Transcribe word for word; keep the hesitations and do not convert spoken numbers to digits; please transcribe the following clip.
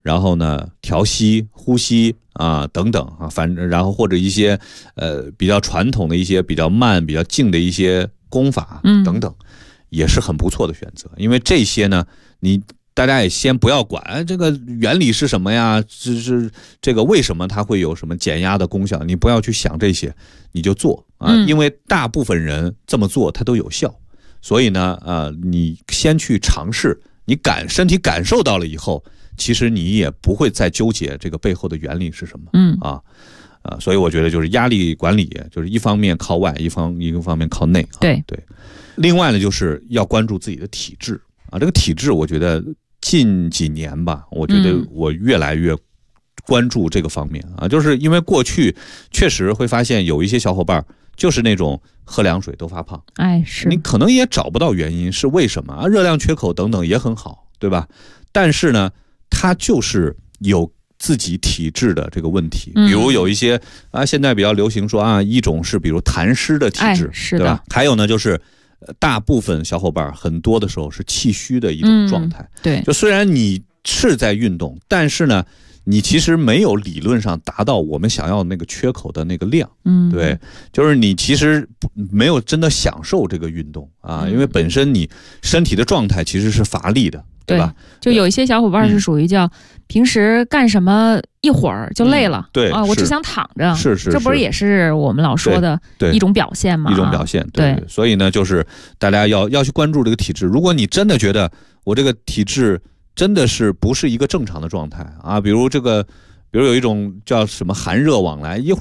然后呢调息、呼吸啊等等啊，反正然后或者一些呃比较传统的一些比较慢、比较静的一些功法等等，嗯、也是很不错的选择。因为这些呢，你大家也先不要管、哎、这个原理是什么呀，这是这个为什么它会有什么减压的功效，你不要去想这些，你就做啊，嗯、因为大部分人这么做它都有效。所以呢，呃，你先去尝试，你感身体感受到了以后，其实你也不会再纠结这个背后的原理是什么。嗯啊，啊，所以我觉得就是压力管理，就是一方面靠外，一方一个方面靠内。 对、 啊、对。另外呢，就是要关注自己的体质啊，这个体质，我觉得近几年吧，我觉得我越来越关注这个方面啊，就是因为过去确实会发现有一些小伙伴就是那种喝凉水都发胖， 哎，是你可能也找不到原因是为什么啊，热量缺口等等也很好，对吧？但是呢，他就是有自己体质的这个问题，比如有一些啊，现在比较流行说啊，一种是比如痰湿的体质， 哎、是的， 对吧？还有呢，就是大部分小伙伴很多的时候是气虚的一种状态， 嗯、对， 就虽然你是在运动，但是呢。你其实没有理论上达到我们想要那个缺口的那个量，嗯，对，就是你其实没有真的享受这个运动啊，因为本身你身体的状态其实是乏力的，对吧？ 就有一些小伙伴是属于叫平时干什么一会儿就累了， 嗯、对啊，我只想躺着， 是是， 这不是也是我们老说的一种表现吗？ 一种表现，对。对所以呢，就是大家要要去关注这个体质。如果你真的觉得我这个体质真的是不是一个正常的状态啊？比如这个，比如有一种叫什么寒热往来，一会儿。